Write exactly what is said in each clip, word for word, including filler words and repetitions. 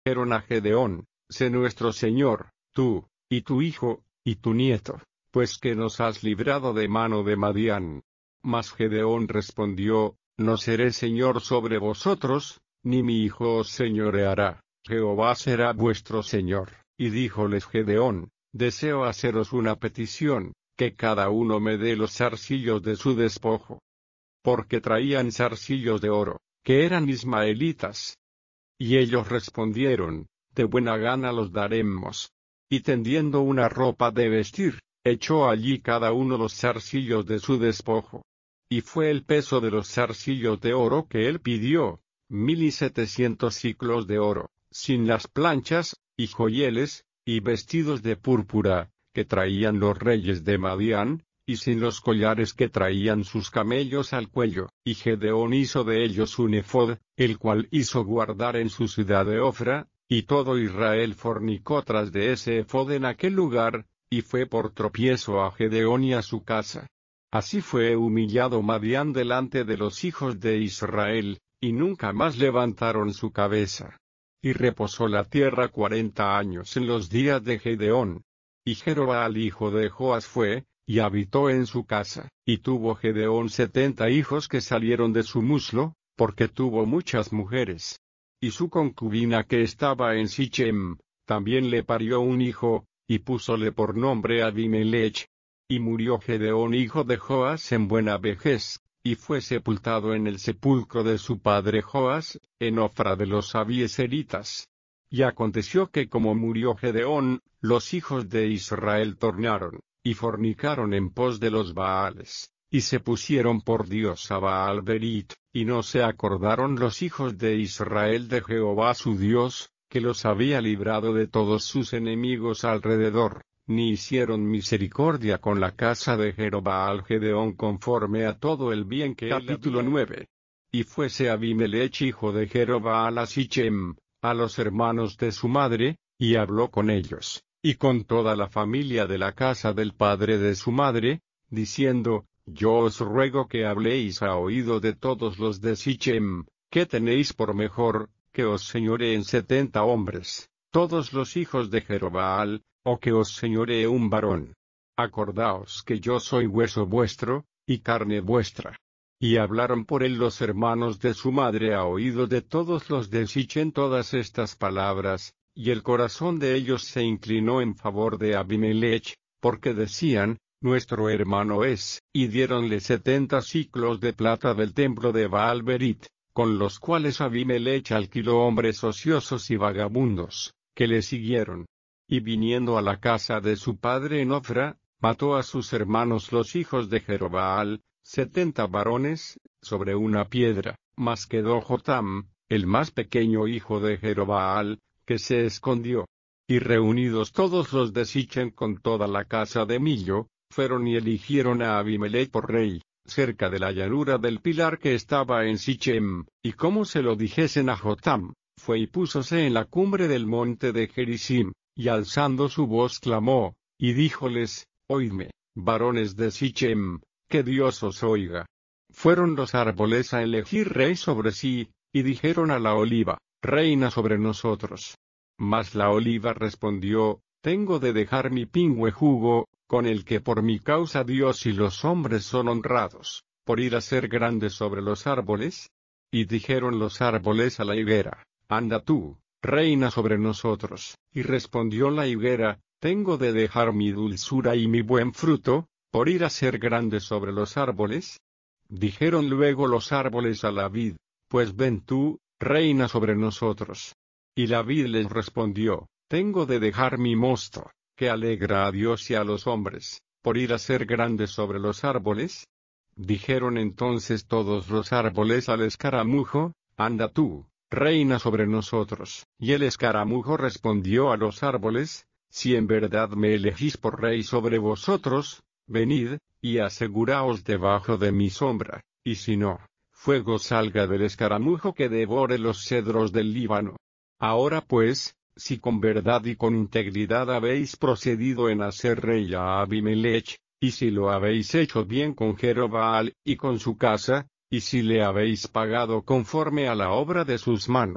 Dijeron a Gedeón: sé nuestro señor, tú, y tu hijo, y tu nieto, pues que nos has librado de mano de Madián. Mas Gedeón respondió: no seré señor sobre vosotros, ni mi hijo os señoreará, Jehová será vuestro señor. Y díjoles Gedeón: deseo haceros una petición, que cada uno me dé los zarcillos de su despojo. Porque traían zarcillos de oro, que eran ismaelitas. Y ellos respondieron: de buena gana los daremos. Y tendiendo una ropa de vestir, echó allí cada uno los zarcillos de su despojo. Y fue el peso de los zarcillos de oro que él pidió, mil y setecientos siclos de oro, sin las planchas, y joyeles, y vestidos de púrpura, que traían los reyes de Madián, y sin los collares que traían sus camellos al cuello. Y Gedeón hizo de ellos un ephod, el cual hizo guardar en su ciudad de Ofra, y todo Israel fornicó tras de ese ephod en aquel lugar, y fue por tropiezo a Gedeón y a su casa. Así fue humillado Madián delante de los hijos de Israel, y nunca más levantaron su cabeza. Y reposó la tierra cuarenta años en los días de Gedeón. Y Jerobbaal hijo de Joas fue, y habitó en su casa. Y tuvo Gedeón setenta hijos que salieron de su muslo, porque tuvo muchas mujeres. Y su concubina que estaba en Sichem, también le parió un hijo, y púsole por nombre Abimelech. Y murió Gedeón hijo de Joas en buena vejez, y fue sepultado en el sepulcro de su padre Joas, en Ofra de los abieseritas. Y aconteció que como murió Gedeón, los hijos de Israel tornaron, y fornicaron en pos de los Baales, y se pusieron por Dios a Baal Berit, y no se acordaron los hijos de Israel de Jehová su Dios, que los había librado de todos sus enemigos alrededor, ni hicieron misericordia con la casa de Jerobbaal Gedeón conforme a todo el bien que él Capítulo nueve. Y fuese Abimelech hijo de Jerobbaal a Sichem, a los hermanos de su madre, y habló con ellos, y con toda la familia de la casa del padre de su madre, diciendo: yo os ruego que habléis a oído de todos los de Sichem, ¿qué tenéis por mejor, que os señoreen setenta hombres, todos los hijos de Jerobbaal, o que os señoree un varón? Acordaos que yo soy hueso vuestro, y carne vuestra. Y hablaron por él los hermanos de su madre a oído de todos los de Sichem todas estas palabras, y el corazón de ellos se inclinó en favor de Abimelech, porque decían: nuestro hermano es, y diéronle setenta siclos de plata del templo de Baal Berit, con los cuales Abimelech alquiló hombres ociosos y vagabundos, que le siguieron. Y viniendo a la casa de su padre en Ofra, mató a sus hermanos los hijos de Jerobbaal, setenta varones, sobre una piedra, mas quedó Jotam, el más pequeño hijo de Jerobbaal, que se escondió. Y reunidos todos los de Sichem con toda la casa de Millo, fueron y eligieron a Abimelech por rey, cerca de la llanura del pilar que estaba en Sichem, y como se lo dijesen a Jotam, fue y púsose en la cumbre del monte de Gerizim, y alzando su voz clamó, y díjoles: oídme, varones de Sichem, que Dios os oiga. Fueron los árboles a elegir rey sobre sí, y dijeron a la oliva: reina sobre nosotros. Mas la oliva respondió: tengo de dejar mi pingüe jugo, con el que por mi causa Dios y los hombres son honrados, por ir a ser grande sobre los árboles. Y dijeron los árboles a la higuera: anda tú, reina sobre nosotros. Y respondió la higuera: tengo de dejar mi dulzura y mi buen fruto, por ir a ser grande sobre los árboles. Dijeron luego los árboles a la vid: pues ven tú, reina sobre nosotros. Y la vid les respondió: tengo de dejar mi mosto, que alegra a Dios y a los hombres, por ir a ser grande sobre los árboles. Dijeron entonces todos los árboles al escaramujo: anda tú, reina sobre nosotros. Y el escaramujo respondió a los árboles: si en verdad me elegís por rey sobre vosotros, venid, y aseguraos debajo de mi sombra, y si no, fuego salga del escaramujo que devore los cedros del Líbano. Ahora pues, si con verdad y con integridad habéis procedido en hacer rey a Abimelech, y si lo habéis hecho bien con Jerobbaal y con su casa, y si le habéis pagado conforme a la obra de sus manos,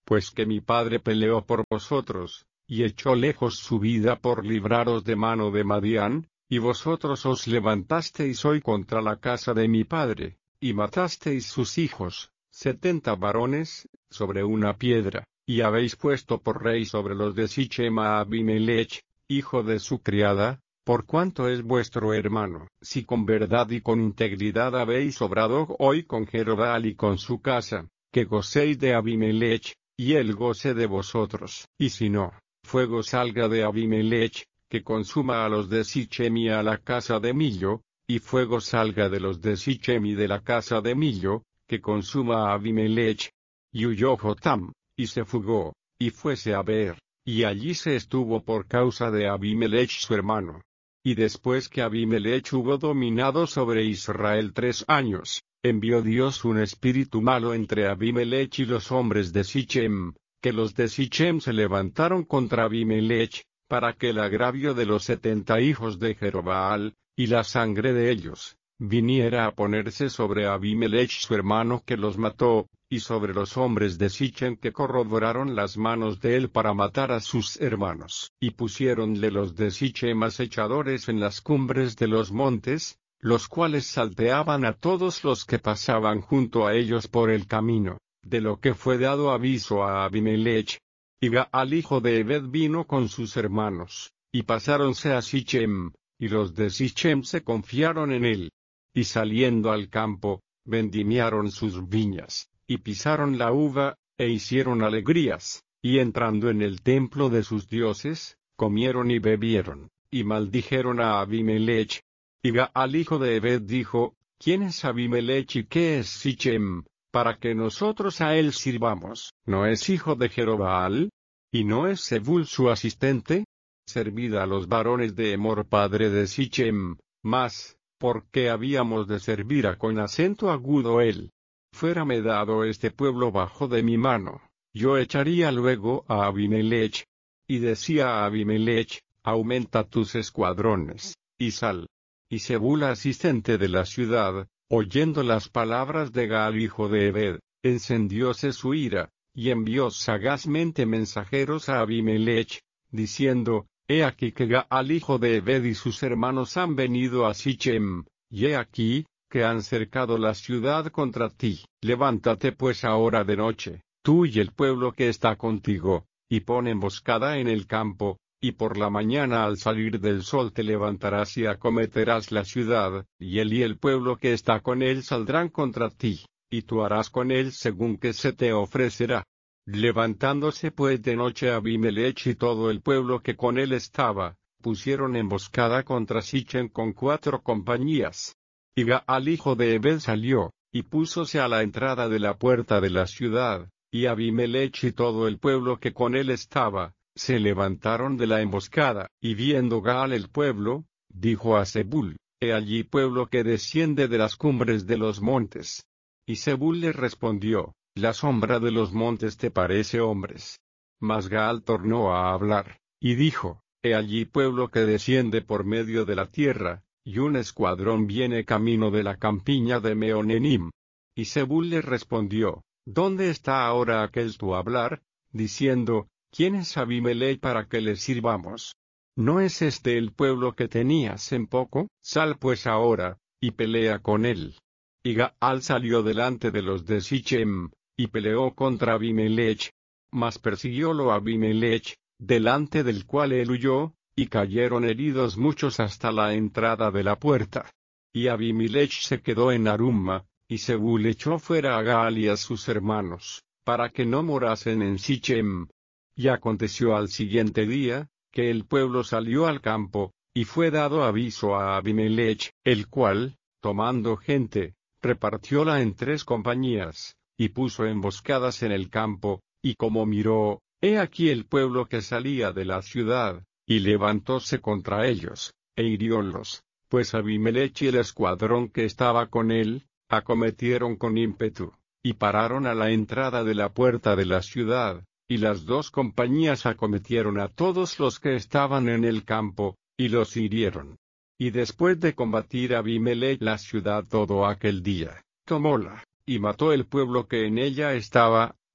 pues que mi padre peleó por vosotros, y echó lejos su vida por libraros de mano de Madián, y vosotros os levantasteis hoy contra la casa de mi padre, y matasteis sus hijos, setenta varones, sobre una piedra, y habéis puesto por rey sobre los de Sichem a Abimelech, hijo de su criada, por cuanto es vuestro hermano. Si con verdad y con integridad habéis obrado hoy con Jerobbaal y con su casa, que gocéis de Abimelech, y él goce de vosotros. Y si no, fuego salga de Abimelech, que consuma a los de Sichem y a la casa de Millo, y fuego salga de los de Sichem y de la casa de Millo, que consuma a Abimelech. Y huyó Jotam, y se fugó, y fuese a Beer, y allí se estuvo por causa de Abimelech su hermano. Y después que Abimelech hubo dominado sobre Israel tres años, envió Dios un espíritu malo entre Abimelech y los hombres de Sichem, que los de Sichem se levantaron contra Abimelech, para que el agravio de los setenta hijos de Jerobbaal, y la sangre de ellos, viniera a ponerse sobre Abimelech su hermano que los mató, y sobre los hombres de Sichem que corroboraron las manos de él para matar a sus hermanos. Y pusiéronle los de Sichem acechadores en las cumbres de los montes, los cuales salteaban a todos los que pasaban junto a ellos por el camino, de lo que fue dado aviso a Abimelech. Y Gaal hijo de Ebed vino con sus hermanos, y pasáronse a Sichem, y los de Sichem se confiaron en él. Y saliendo al campo, vendimiaron sus viñas, y pisaron la uva, e hicieron alegrías, y entrando en el templo de sus dioses, comieron y bebieron, y maldijeron a Abimelech. Y Gaal hijo de Ebed dijo, ¿quién es Abimelech y qué es Sichem, para que nosotros a él sirvamos? ¿No es hijo de Jerobbaal? ¿Y no es Zebul su asistente? Servid a los varones de Emor padre de Sichem, mas, ¿por qué habíamos de servir a con acento agudo él? Fuérame dado este pueblo bajo de mi mano, yo echaría luego a Abimelech. Y decía a Abimelech, aumenta tus escuadrones, y sal. Y Zebul asistente de la ciudad, oyendo las palabras de Gaal hijo de Ebed, encendióse su ira, y envió sagazmente mensajeros a Abimelech, diciendo, He aquí que Gaal hijo de Ebed y sus hermanos han venido a Sichem, y he aquí, que han cercado la ciudad contra ti. Levántate pues ahora de noche, tú y el pueblo que está contigo, y pon emboscada en el campo, y por la mañana al salir del sol te levantarás y acometerás la ciudad, y él y el pueblo que está con él saldrán contra ti, y tú harás con él según que se te ofrecerá. Levantándose pues de noche Abimelech y todo el pueblo que con él estaba, pusieron emboscada contra Sichem con cuatro compañías. Y Gaal hijo de Ebed salió, y púsose a la entrada de la puerta de la ciudad, y Abimelech y todo el pueblo que con él estaba, se levantaron de la emboscada. Y viendo Gaal el pueblo, dijo a Zebul, He allí pueblo que desciende de las cumbres de los montes. Y Zebul le respondió, La sombra de los montes te parece hombres. Mas Gaal tornó a hablar, y dijo, He allí pueblo que desciende por medio de la tierra, y un escuadrón viene camino de la campiña de Meonenim. Y Zebul le respondió, ¿Dónde está ahora aquel tu hablar? Diciendo, ¿quién es Abimelech para que le sirvamos? ¿No es este el pueblo que tenías en poco? Sal pues ahora, y pelea con él. Y Gaal salió delante de los de Sichem, y peleó contra Abimelech. Mas persiguiólo Abimelech, delante del cual él huyó, y cayeron heridos muchos hasta la entrada de la puerta. Y Abimelech se quedó en Arumma, y Zebul echó fuera a Gaal y a sus hermanos, para que no morasen en Sichem. Y aconteció al siguiente día, que el pueblo salió al campo, y fue dado aviso a Abimelech, el cual, tomando gente, repartióla en tres compañías, y puso emboscadas en el campo, y como miró, he aquí el pueblo que salía de la ciudad, y levantóse contra ellos, e hiriólos, pues Abimelech y el escuadrón que estaba con él, acometieron con ímpetu, y pararon a la entrada de la puerta de la ciudad, y las dos compañías acometieron a todos los que estaban en el campo, y los hirieron. Y después de combatir Abimelech la ciudad todo aquel día, tomóla, y mató el pueblo que en ella estaba,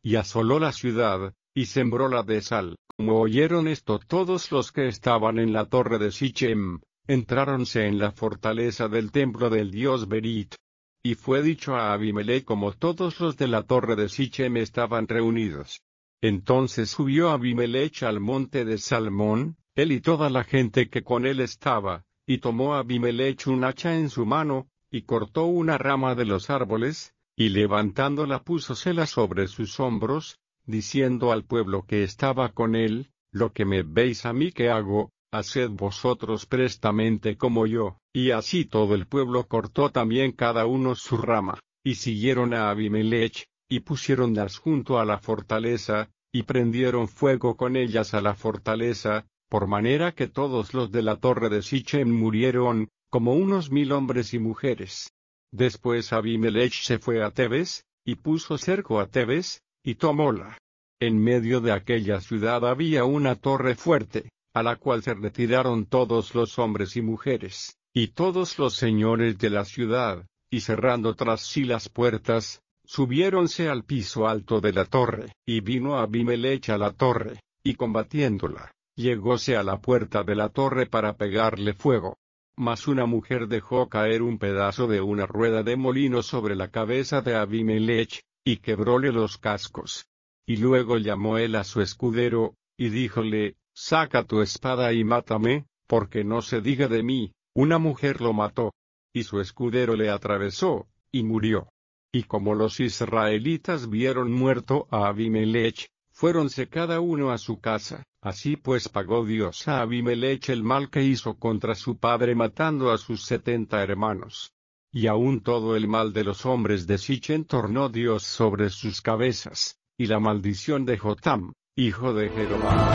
y asoló la ciudad, y sembróla de sal. Como oyeron esto todos los que estaban en la torre de Sichem, entráronse en la fortaleza del templo del dios Berit. Y fue dicho a Abimelech como todos los de la torre de Sichem estaban reunidos. Entonces subió Abimelech al monte de Salmón, él y toda la gente que con él estaba, y tomó Abimelech un hacha en su mano, y cortó una rama de los árboles, y levantándola púsosela sobre sus hombros, diciendo al pueblo que estaba con él, lo que me veis a mí que hago, haced vosotros prestamente como yo. Y así todo el pueblo cortó también cada uno su rama, y siguieron a Abimelech, y pusiéronlas junto a la fortaleza, y prendieron fuego con ellas a la fortaleza, por manera que todos los de la torre de Sichem murieron, como unos mil hombres y mujeres. Después Abimelech se fue a Tebes, y puso cerco a Tebes, y tomóla. En medio de aquella ciudad había una torre fuerte, a la cual se retiraron todos los hombres y mujeres, y todos los señores de la ciudad, y cerrando tras sí las puertas, subiéronse al piso alto de la torre, y vino Abimelech a la torre, y combatiéndola, llegóse a la puerta de la torre para pegarle fuego. Mas una mujer dejó caer un pedazo de una rueda de molino sobre la cabeza de Abimelech, y quebróle los cascos. Y luego llamó él a su escudero, y díjole, saca tu espada y mátame, porque no se diga de mí, una mujer lo mató. Y su escudero le atravesó, y murió. Y como los israelitas vieron muerto a Abimelech, fuéronse cada uno a su casa. Así pues pagó Dios a Abimelech el mal que hizo contra su padre matando a sus setenta hermanos. Y aun todo el mal de los hombres de Sichem tornó Dios sobre sus cabezas, y la maldición de Jotam, hijo de Jeroboam.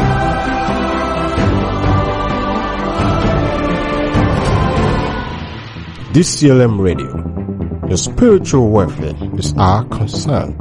D C L M Radio. The spiritual warfare is our concern.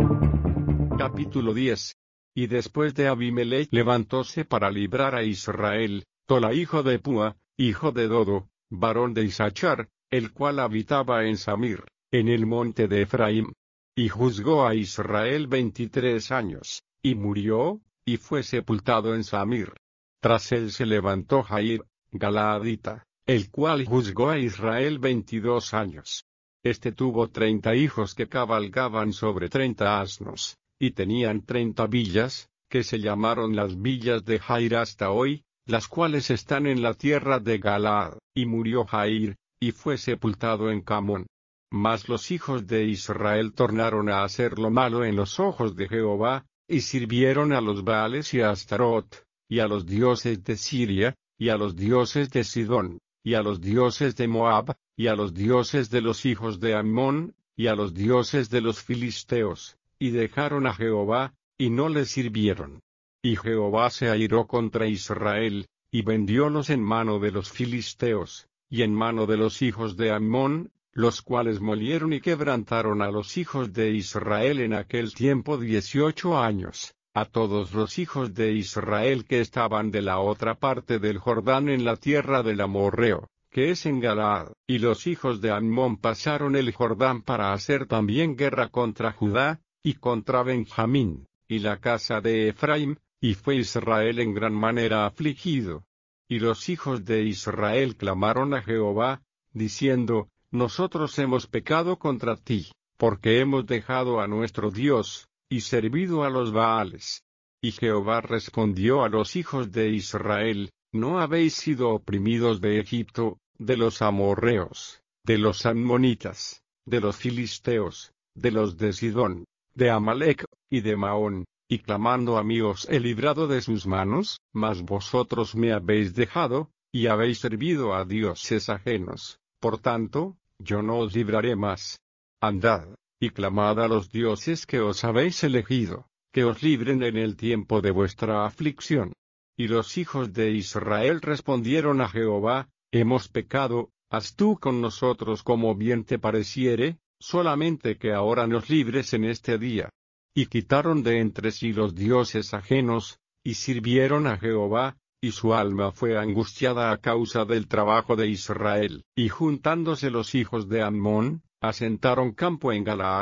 Capítulo diez. Y después de Abimelech levantóse para librar a Israel, Tola hijo de Púa, hijo de Dodo, varón de Isachar, el cual habitaba en Samir, en el monte de Efraín. Y juzgó a Israel veintitrés años, y murió, y fue sepultado en Samir. Tras él se levantó Jair, Galaadita, el cual juzgó a Israel veintidós años. Este tuvo treinta hijos que cabalgaban sobre treinta asnos, y tenían treinta villas, que se llamaron las villas de Jair hasta hoy, las cuales están en la tierra de Galaad. Y murió Jair, y fue sepultado en Camón. Mas los hijos de Israel tornaron a hacer lo malo en los ojos de Jehová, y sirvieron a los Baales y a Astarot, y a los dioses de Siria, y a los dioses de Sidón, y a los dioses de Moab, y a los dioses de los hijos de Ammón, y a los dioses de los filisteos, y dejaron a Jehová, y no le sirvieron. Y Jehová se airó contra Israel, y vendiólos en mano de los filisteos, y en mano de los hijos de Ammón, los cuales molieron y quebrantaron a los hijos de Israel en aquel tiempo dieciocho años, a todos los hijos de Israel que estaban de la otra parte del Jordán en la tierra del Amorreo, que es en Galaad. Y los hijos de Ammón pasaron el Jordán para hacer también guerra contra Judá, y contra Benjamín, y la casa de Efraín, y fue Israel en gran manera afligido. Y los hijos de Israel clamaron a Jehová, diciendo, nosotros hemos pecado contra ti, porque hemos dejado a nuestro Dios, y servido a los Baales. Y Jehová respondió a los hijos de Israel, ¿no habéis sido oprimidos de Egipto, de los amorreos, de los ammonitas, de los filisteos, de los de Sidón, de Amalec, y de Maón, y clamando a mí os he librado de sus manos? Mas vosotros me habéis dejado, y habéis servido a dioses ajenos, por tanto, yo no os libraré más. Andad, y clamad a los dioses que os habéis elegido, que os libren en el tiempo de vuestra aflicción. Y los hijos de Israel respondieron a Jehová, hemos pecado, haz tú con nosotros como bien te pareciere, solamente que ahora nos libres en este día. Y quitaron de entre sí los dioses ajenos, y sirvieron a Jehová, y su alma fue angustiada a causa del trabajo de Israel. Y juntándose los hijos de Ammón, asentaron campo en Galaad.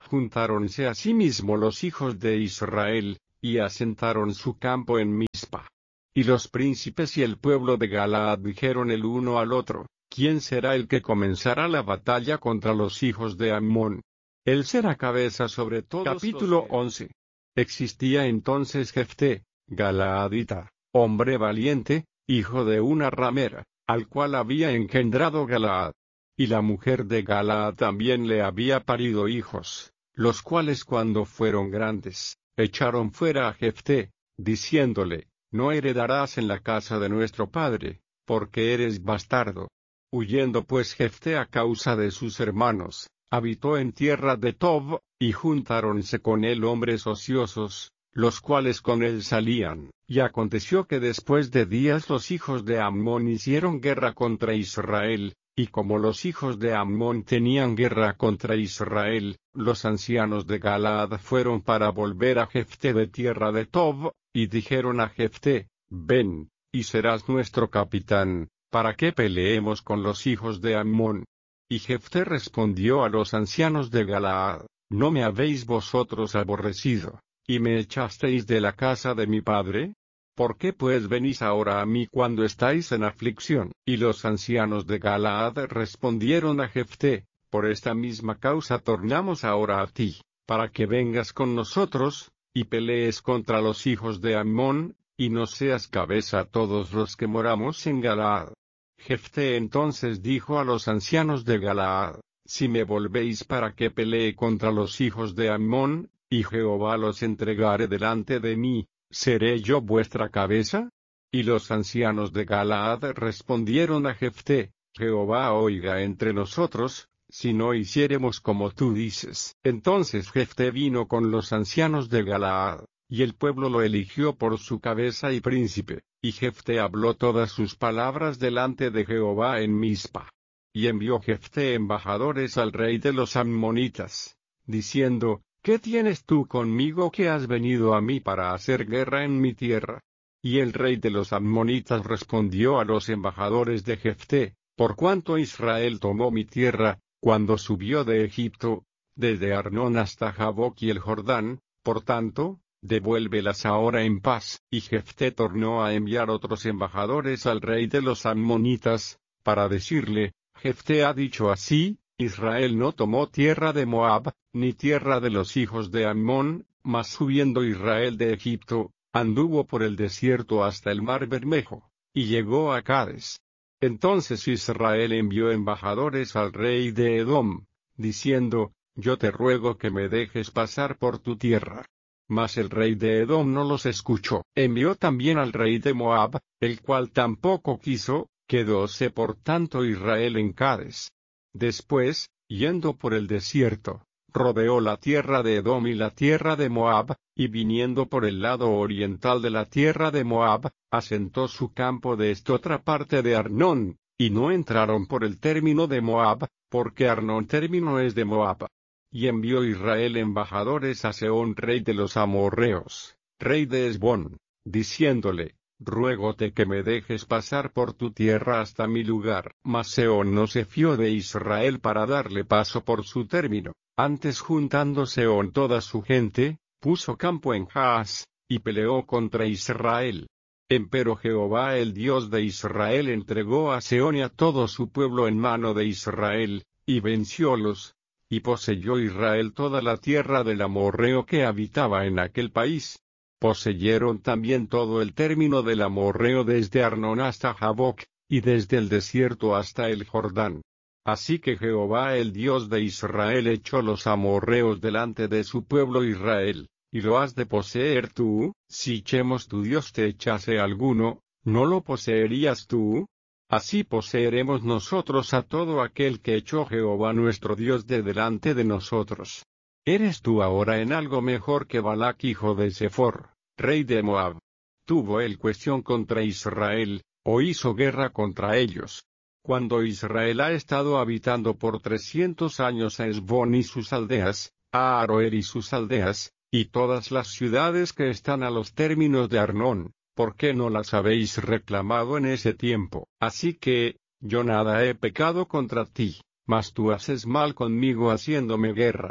Juntáronse asimismo los hijos de Israel, y asentaron su campo en Mizpa. Y los príncipes y el pueblo de Galaad dijeron el uno al otro: ¿Quién será el que comenzará la batalla contra los hijos de Ammón? Él será cabeza sobre todos. Capítulo once. Existía entonces Jefté, Galaadita, hombre valiente, hijo de una ramera, al cual había engendrado Galaad. Y la mujer de Galaad también le había parido hijos, los cuales cuando fueron grandes, echaron fuera a Jefté, diciéndole: No heredarás en la casa de nuestro padre, porque eres bastardo. Huyendo pues Jefté a causa de sus hermanos, habitó en tierra de Tob, y juntáronse con él hombres ociosos, los cuales con él salían. Y aconteció que después de días los hijos de Ammón hicieron guerra contra Israel, y como los hijos de Ammón tenían guerra contra Israel, los ancianos de Galaad fueron para volver a Jefté de tierra de Tob, y dijeron a Jefté: Ven, y serás nuestro capitán, para que peleemos con los hijos de Ammón. Y Jefté respondió a los ancianos de Galaad: ¿No me habéis vosotros aborrecido, y me echasteis de la casa de mi padre? ¿Por qué pues venís ahora a mí cuando estáis en aflicción? Y los ancianos de Galaad respondieron a Jefté: Por esta misma causa tornamos ahora a ti, para que vengas con nosotros, y pelees contra los hijos de Ammón, y nos seas cabeza a todos los que moramos en Galaad. Jefté entonces dijo a los ancianos de Galaad: Si me volvéis para que pelee contra los hijos de Ammón, y Jehová los entregare delante de mí, ¿seré yo vuestra cabeza? Y los ancianos de Galaad respondieron a Jefté: Jehová oiga entre nosotros, si no hiciéremos como tú dices. Entonces Jefté vino con los ancianos de Galaad, y el pueblo lo eligió por su cabeza y príncipe, y Jefté habló todas sus palabras delante de Jehová en Mizpa. Y envió Jefté embajadores al rey de los ammonitas, diciendo: ¿Qué tienes tú conmigo que has venido a mí para hacer guerra en mi tierra? Y el rey de los ammonitas respondió a los embajadores de Jefté: Por cuanto Israel tomó mi tierra, cuando subió de Egipto, desde Arnón hasta Jaboc y el Jordán, por tanto, devuélvelas ahora en paz. Y Jefté tornó a enviar otros embajadores al rey de los ammonitas, para decirle: Jefté ha dicho así: Israel no tomó tierra de Moab, ni tierra de los hijos de Ammón, mas subiendo Israel de Egipto, anduvo por el desierto hasta el mar Bermejo, y llegó a Cades. Entonces Israel envió embajadores al rey de Edom, diciendo: Yo te ruego que me dejes pasar por tu tierra. Mas el rey de Edom no los escuchó. Envió también al rey de Moab, el cual tampoco quiso. Quedóse por tanto Israel en Cades. Después, yendo por el desierto, rodeó la tierra de Edom y la tierra de Moab, y viniendo por el lado oriental de la tierra de Moab, asentó su campo de esta otra parte de Arnón, y no entraron por el término de Moab, porque Arnón término es de Moab. Y envió Israel embajadores a Sehón rey de los amorreos, rey de Hesbón, diciéndole: Ruégote que me dejes pasar por tu tierra hasta mi lugar. Mas Sehón no se fió de Israel para darle paso por su término. Antes, juntando Sehón toda su gente, puso campo en Jaaz, y peleó contra Israel. Empero Jehová el Dios de Israel entregó a Sehón y a todo su pueblo en mano de Israel, y venciólos, y poseyó Israel toda la tierra del amorreo que habitaba en aquel país. Poseyeron también todo el término del amorreo desde Arnón hasta Jaboc, y desde el desierto hasta el Jordán. Así que Jehová el Dios de Israel echó los amorreos delante de su pueblo Israel, y lo has de poseer tú. Si Chemos tu Dios te echase alguno, ¿no lo poseerías tú? Así poseeremos nosotros a todo aquel que echó Jehová nuestro Dios de delante de nosotros. ¿Eres tú ahora en algo mejor que Balac hijo de Sefor, rey de Moab? ¿Tuvo él cuestión contra Israel, o hizo guerra contra ellos? Cuando Israel ha estado habitando por trescientos años a Hesbón y sus aldeas, a Aroer y sus aldeas, y todas las ciudades que están a los términos de Arnón, ¿por qué no las habéis reclamado en ese tiempo? Así que, yo nada he pecado contra ti, mas tú haces mal conmigo haciéndome guerra.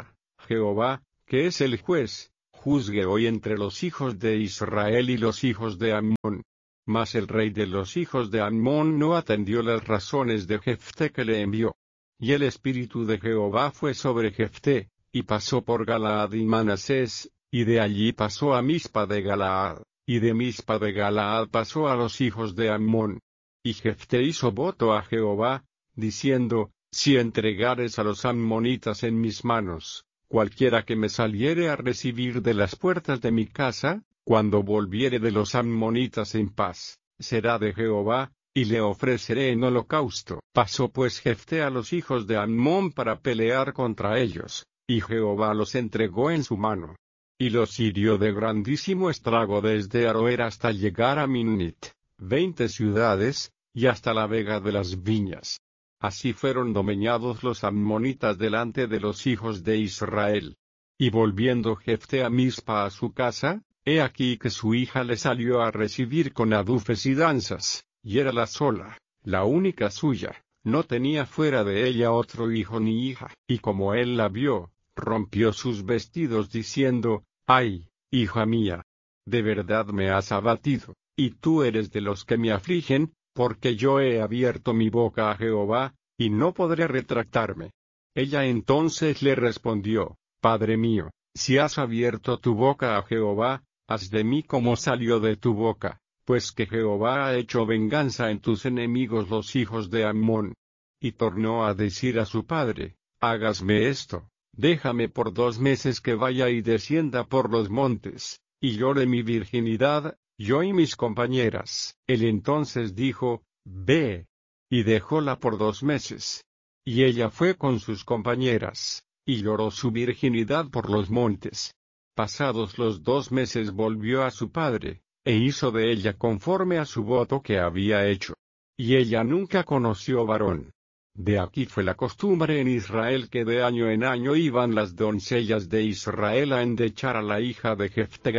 Jehová, que es el juez, juzgue hoy entre los hijos de Israel y los hijos de Amón. Mas el rey de los hijos de Amón no atendió las razones de Jefté que le envió. Y el espíritu de Jehová fue sobre Jefté, y pasó por Galaad y Manasés, y de allí pasó a Mispa de Galaad, y de Mispa de Galaad pasó a los hijos de Amón. Y Jefté hizo voto a Jehová, diciendo, si entregares a los ammonitas en mis manos, cualquiera que me saliere a recibir de las puertas de mi casa, cuando volviere de los ammonitas en paz, será de Jehová, y le ofreceré en holocausto. Pasó pues Jefté a los hijos de Ammón para pelear contra ellos, y Jehová los entregó en su mano. Y los hirió de grandísimo estrago desde Aroer hasta llegar a Minnit, veinte ciudades, y hasta la vega de las viñas. Así fueron domeñados los ammonitas delante de los hijos de Israel. Y volviendo Jefté a Mispa a su casa, he aquí que su hija le salió a recibir con adufes y danzas, y era la sola, la única suya, no tenía fuera de ella otro hijo ni hija. Y como él la vio, rompió sus vestidos diciendo, ay, hija mía, de verdad me has abatido, y tú eres de los que me afligen, porque yo he abierto mi boca a Jehová, y no podré retractarme. Ella entonces le respondió, Padre mío, si has abierto tu boca a Jehová, haz de mí como salió de tu boca, pues que Jehová ha hecho venganza en tus enemigos los hijos de Ammón. Y tornó a decir a su padre, hágasme esto, déjame por dos meses que vaya y descienda por los montes, y llore mi virginidad, yo y mis compañeras. Él entonces dijo, ve, y dejóla por dos meses. Y ella fue con sus compañeras, y lloró su virginidad por los montes. Pasados los dos meses volvió a su padre, e hizo de ella conforme a su voto que había hecho. Y ella nunca conoció varón. De aquí fue la costumbre en Israel que de año en año iban las doncellas de Israel a endechar a la hija de Jefté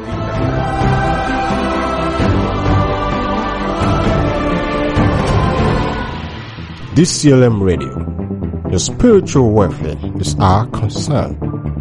Galaadita. This C L M Radio, your spiritual welfare is our concern.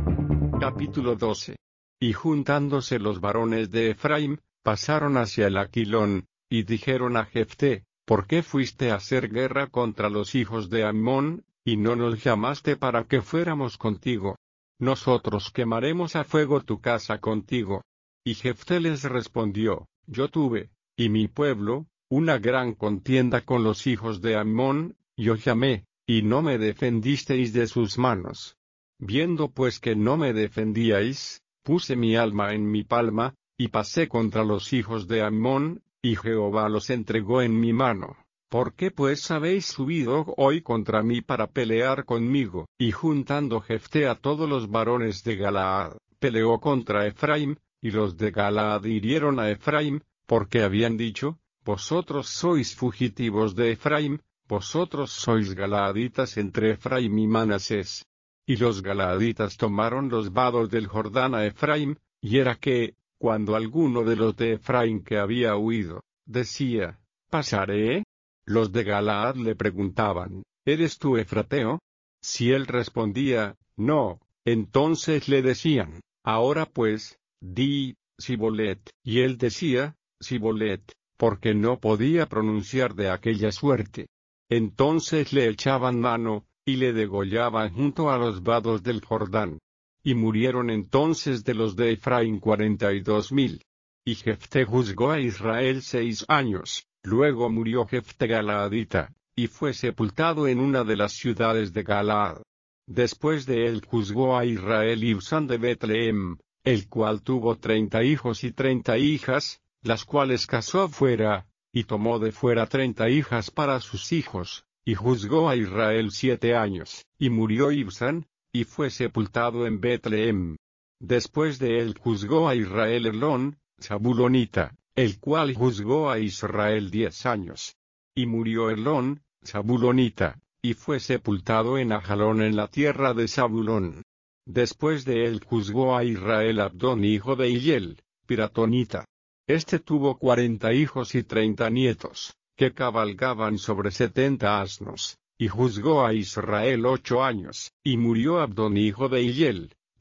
Capítulo doce. Y juntándose los varones de Efraim, pasaron hacia el Aquilón, y dijeron a Jefté, ¿por qué fuiste a hacer guerra contra los hijos de Ammón, y no nos llamaste para que fuéramos contigo? Nosotros quemaremos a fuego tu casa contigo. Y Jefté les respondió, yo tuve, y mi pueblo, una gran contienda con los hijos de Ammón, yo llamé, y no me defendisteis de sus manos. Viendo pues que no me defendíais, puse mi alma en mi palma, y pasé contra los hijos de Ammón, y Jehová los entregó en mi mano. ¿Por qué pues habéis subido hoy contra mí para pelear conmigo? Y juntando Jefté a todos los varones de Galaad, peleó contra Efraim, y los de Galaad hirieron a Efraim, porque habían dicho, vosotros sois fugitivos de Efraim, vosotros sois galaaditas entre Efraim y Manasés. Y los galaaditas tomaron los vados del Jordán a Efraim, y era que, cuando alguno de los de Efraim que había huido, decía, ¿pasaré? Los de Galaad le preguntaban, ¿eres tú efrateo? Si él respondía, no, entonces le decían, ahora pues, di, Sibolet, y él decía, Sibolet, porque no podía pronunciar de aquella suerte. Entonces le echaban mano, y le degollaban junto a los vados del Jordán. Y murieron entonces de los de Efraín cuarenta y dos mil. Y Jefté juzgó a Israel seis años, luego murió Jefté Galaadita, y fue sepultado en una de las ciudades de Galaad. Después de él juzgó a Israel Ibsán de Betlehem, el cual tuvo treinta hijos y treinta hijas, las cuales casó fuera, y tomó de fuera treinta hijas para sus hijos, y juzgó a Israel siete años, y murió Ibsán, y fue sepultado en Betlehem. Después de él juzgó a Israel Elón, Zabulonita, el cual juzgó a Israel diez años. Y murió Elón, Zabulonita, y fue sepultado en Ajalón en la tierra de Zabulón. Después de él juzgó a Israel Abdón hijo de Hiel, Piratonita. Este tuvo cuarenta hijos y treinta nietos, que cabalgaban sobre setenta asnos, y juzgó a Israel ocho años, y murió Abdón hijo de Hiel,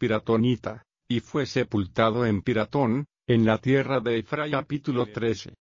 piratonita, y fue sepultado en Piratón, en la tierra de Efraín. Capítulo trece.